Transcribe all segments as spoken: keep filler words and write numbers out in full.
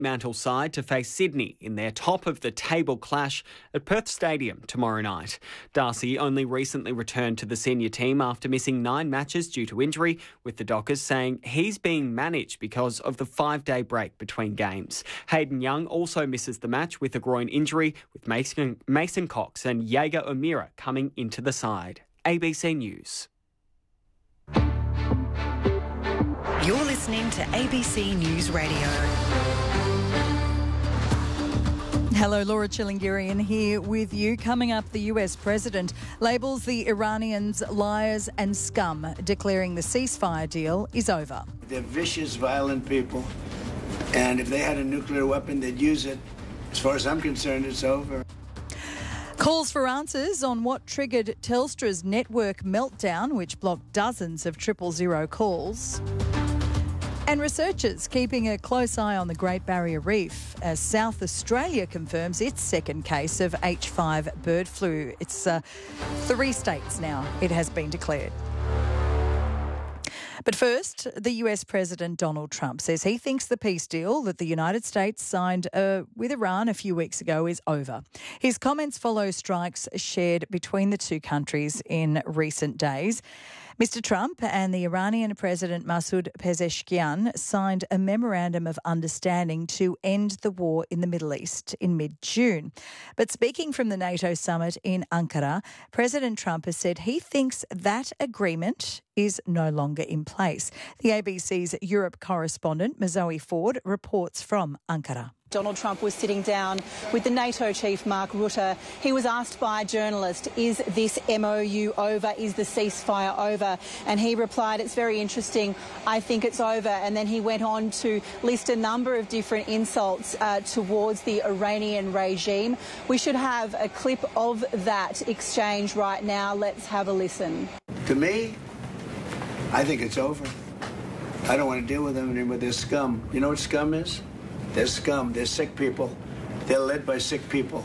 Fremantle side to face Sydney in their top-of-the-table clash at Perth Stadium tomorrow night. Darcy only recently returned to the senior team after missing nine matches due to injury, with the Dockers saying he's being managed because of the five-day break between games. Hayden Young also misses the match with a groin injury, with Mason, Mason Cox and Jaeger O'Meara coming into the side. A B C News. You're listening to A B C News Radio. Hello, Laura Chilingirian here with you. Coming up, the U S president labels the Iranians liars and scum, declaring the ceasefire deal is over. They're vicious, violent people, and if they had a nuclear weapon, they'd use it. As far as I'm concerned, it's over. Calls for answers on what triggered Telstra's network meltdown, which blocked dozens of triple zero calls. And researchers keeping a close eye on the Great Barrier Reef as South Australia confirms its second case of H five bird flu. It's uh, three states now it has been declared. But first, the U S President Donald Trump says he thinks the peace deal that the United States signed uh, with Iran a few weeks ago is over. His comments follow strikes shared between the two countries in recent days. Mister Trump and the Iranian President Masoud Pezeshkian signed a memorandum of understanding to end the war in the Middle East in mid-June. But speaking from the NATO summit in Ankara, President Trump has said he thinks that agreement is no longer in place. The A B C's Europe correspondent, Mazoe Ford, reports from Ankara. Donald Trump was sitting down with the NATO chief, Mark Rutte. He was asked by a journalist, is this M O U over? Is the ceasefire over? And he replied, it's very interesting. I think it's over. And then he went on to list a number of different insults uh, towards the Iranian regime. We should have a clip of that exchange right now. Let's have a listen. To me, I think it's over. I don't want to deal with them anymore. They're scum. You know what scum is? They're scum. They're sick people. They're led by sick people.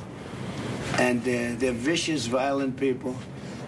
And uh, they're vicious, violent people.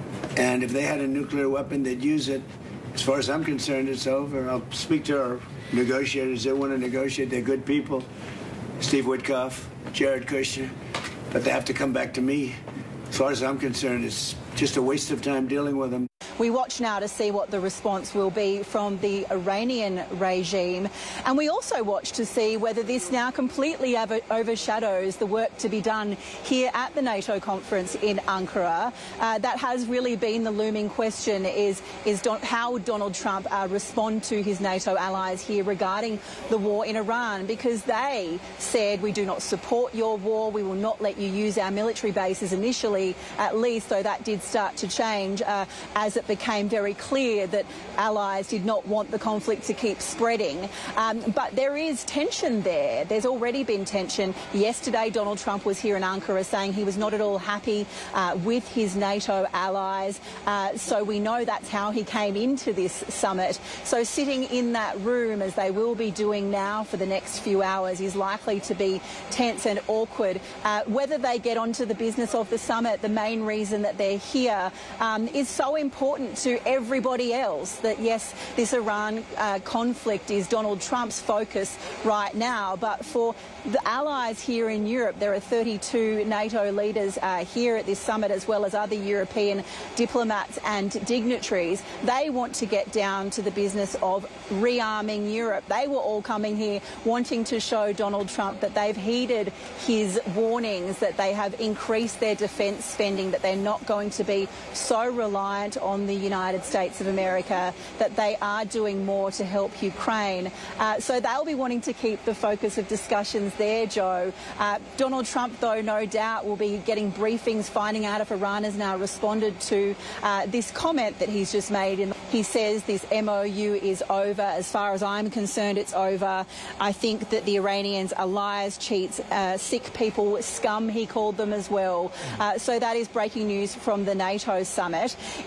And if they had a nuclear weapon, they'd use it. As far as I'm concerned, it's over. I'll speak to our negotiators. They want to negotiate. They're good people. Steve Witkoff, Jared Kushner. But they have to come back to me. As far as I'm concerned, it's just a waste of time dealing with them. We watch now to see what the response will be from the Iranian regime. And we also watch to see whether this now completely overshadows the work to be done here at the NATO conference in Ankara. Uh, that has really been the looming question, is, is Don how would Donald Trump uh, respond to his NATO allies here regarding the war in Iran? Because they said, we do not support your war, we will not let you use our military bases initially, at least, though that did start to change uh, as it became very clear that allies did not want the conflict to keep spreading. Um, but there is tension there. There's already been tension. Yesterday, Donald Trump was here in Ankara saying he was not at all happy uh, with his NATO allies. Uh, so we know that's how he came into this summit. So sitting in that room, as they will be doing now for the next few hours, is likely to be tense and awkward. Uh, whether they get onto the business of the summit, the main reason that they're here um, is so important to everybody else that, yes, this Iran uh, conflict is Donald Trump's focus right now, but for the allies here in Europe, there are thirty-two NATO leaders uh, here at this summit, as well as other European diplomats and dignitaries. They want to get down to the business of rearming Europe. They were all coming here wanting to show Donald Trump that they've heeded his warnings, that they have increased their defence spending, that they're not going to be so reliant on the United States of America, that they are doing more to help Ukraine. Uh, so they'll be wanting to keep the focus of discussions there, Joe. Uh, Donald Trump, though, no doubt will be getting briefings, finding out if Iran has now responded to uh, this comment that he's just made. And he says this M O U is over. As far as I'm concerned, it's over. I think that the Iranians are liars, cheats, uh, sick people, scum, he called them as well. Uh, so that is breaking news from the NATO summit. It's interesting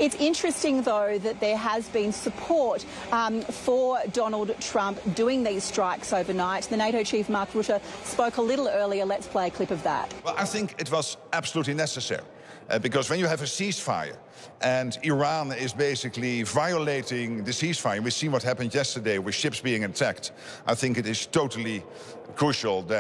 interesting, though, that there has been support um, for Donald Trump doing these strikes overnight. The NATO chief, Mark Rutte, spoke a little earlier. Let's play a clip of that. Well, I think it was absolutely necessary. Uh, because when you have a ceasefire and Iran is basically violating the ceasefire, we see what happened yesterday with ships being attacked. I think it is totally crucial that